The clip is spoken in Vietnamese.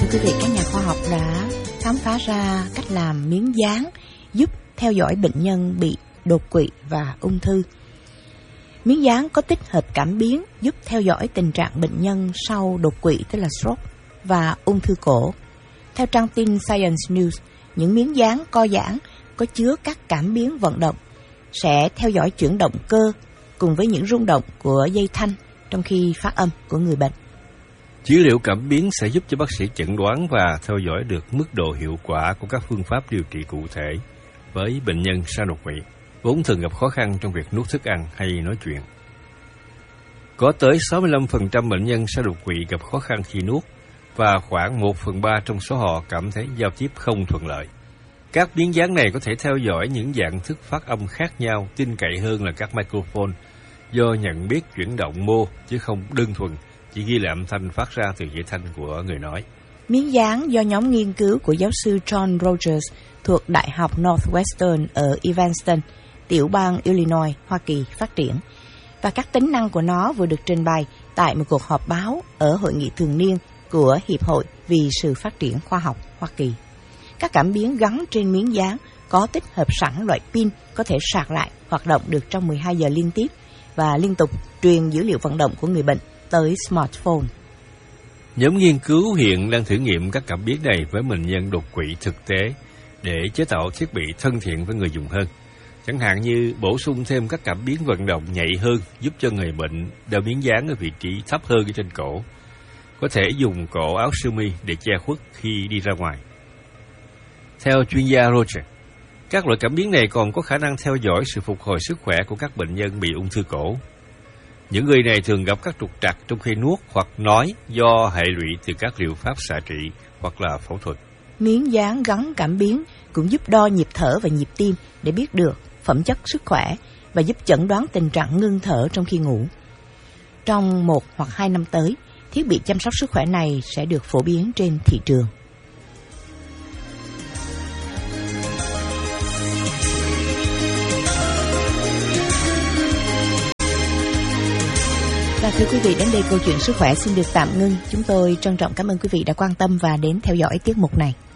quý vị, các nhà khoa học đã khám phá ra cách làm miếng dán giúp theo dõi bệnh nhân bị đột quỵ và ung thư. Miếng dán có tích hợp cảm biến giúp theo dõi tình trạng bệnh nhân sau đột quỵ, tức là stroke, và ung thư cổ. Theo trang tin Science News, những miếng dán co giãn có chứa các cảm biến vận động sẽ theo dõi chuyển động cơ cùng với những rung động của dây thanh trong khi phát âm của người bệnh. Dữ liệu cảm biến sẽ giúp cho bác sĩ chẩn đoán và theo dõi được mức độ hiệu quả của các phương pháp điều trị cụ thể với bệnh nhân sau đột quỵ, vốn thường gặp khó khăn trong việc nuốt thức ăn hay nói chuyện. Có tới 65% bệnh nhân sau đột quỵ gặp khó khăn khi nuốt, và khoảng 1/3 trong số họ cảm thấy giao tiếp không thuận lợi. Các miếng dán này có thể theo dõi những dạng thức phát âm khác nhau, tin cậy hơn là các microphone, do nhận biết chuyển động mô chứ không đơn thuần chỉ ghi lại âm thanh phát ra từ dây thanh của người nói. Miếng dán do nhóm nghiên cứu của giáo sư John Rogers thuộc Đại học Northwestern ở Evanston, tiểu bang Illinois, Hoa Kỳ phát triển, và các tính năng của nó vừa được trình bày tại một cuộc họp báo ở hội nghị thường niên của Hiệp hội vì sự phát triển khoa học Hoa Kỳ. Các cảm biến gắn trên miếng dán có tích hợp sẵn loại pin có thể sạc lại, hoạt động được trong 12 giờ liên tiếp và liên tục truyền dữ liệu vận động của người bệnh tới smartphone. Nhóm nghiên cứu hiện đang thử nghiệm các cảm biến này với bệnh nhân đột quỵ thực tế để chế tạo thiết bị thân thiện với người dùng hơn. Chẳng hạn như bổ sung thêm các cảm biến vận động nhạy hơn giúp cho người bệnh đeo miếng dán ở vị trí thấp hơn ở trên cổ. Có thể dùng cổ áo sơ mi để che khuất khi đi ra ngoài. Theo chuyên gia Roger, các loại cảm biến này còn có khả năng theo dõi sự phục hồi sức khỏe của các bệnh nhân bị ung thư cổ. Những người này thường gặp các trục trặc trong khi nuốt hoặc nói do hệ lụy từ các liệu pháp xạ trị hoặc là phẫu thuật. Miếng dán gắn cảm biến cũng giúp đo nhịp thở và nhịp tim để biết được phẩm chất sức khỏe và giúp chẩn đoán tình trạng ngưng thở trong khi ngủ. Trong 1 hoặc 2 năm tới, thiết bị chăm sóc sức khỏe này sẽ được phổ biến trên thị trường. Và thưa quý vị, đến đây câu chuyện sức khỏe xin được tạm ngưng. Chúng tôi trân trọng cảm ơn quý vị đã quan tâm và đến theo dõi tiết mục này.